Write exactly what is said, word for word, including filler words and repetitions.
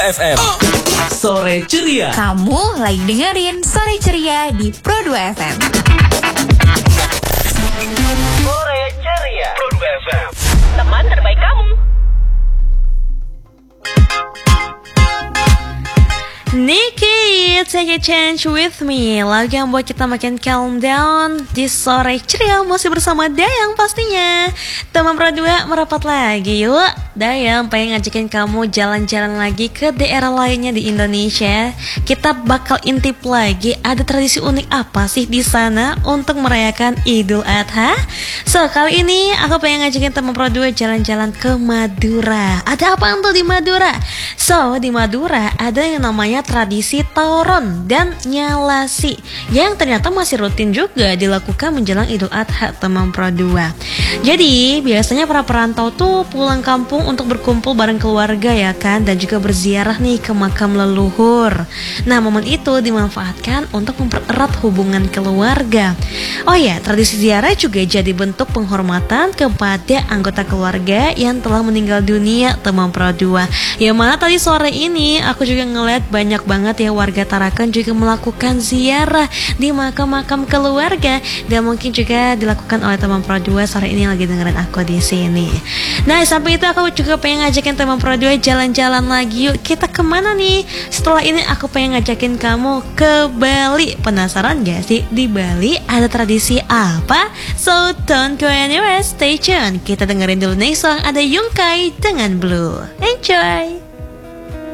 F M Sore Ceria. Kamu lagi dengerin Sore Ceria di Pro dua F M. Sore Ceria Pro dua F M, teman terbaik kamu. Nikki, take a chance with me. Lagu yang buat kita makin calm down di Sore Ceria, masih bersama Dayang pastinya. Teman Pro dua merapat lagi yuk. Dayang pengen ngajakin kamu jalan-jalan lagi ke daerah lainnya di Indonesia. Kita bakal intip lagi ada tradisi unik apa sih di sana untuk merayakan Idul Adha. So kali ini aku pengen ngajakin teman Pro dua jalan-jalan ke Madura. Ada apa tuh di Madura? So di Madura ada yang namanya tradisi Tauron dan Nyalasi yang ternyata masih rutin juga dilakukan menjelang Idul Adha, teman Pro dua. Jadi biasanya para perantau tuh pulang kampung untuk berkumpul bareng keluarga ya kan, dan juga berziarah nih ke makam leluhur. Nah momen itu dimanfaatkan untuk mempererat hubungan keluarga. Oh ya, tradisi ziarah juga jadi bentuk penghormatan kepada anggota keluarga yang telah meninggal dunia, teman Pro dua. Yang mana tadi sore ini aku juga ngeliat banyak Banyak banget ya warga Tarakan juga melakukan ziarah di makam-makam keluarga, dan mungkin juga dilakukan oleh teman Pro dua sore ini lagi dengerin aku di sini. Nah sampai itu aku juga pengen ngajakin teman Pro dua jalan-jalan lagi. Yuk kita kemana nih? Setelah ini aku pengen ngajakin kamu ke Bali. Penasaran gak sih di Bali ada tradisi apa? So don't go anywhere, stay tune. Kita dengerin dulu next song, ada Yungkai dengan Blue. Enjoy.